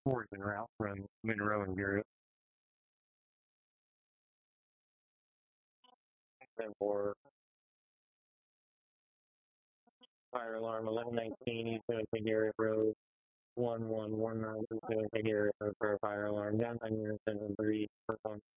4 en route from Monroe and Garrett. And for fire alarm 1119, he's going to Garrett Road 1119, he's going to Garrett Road for a fire alarm. Down 973 for 1.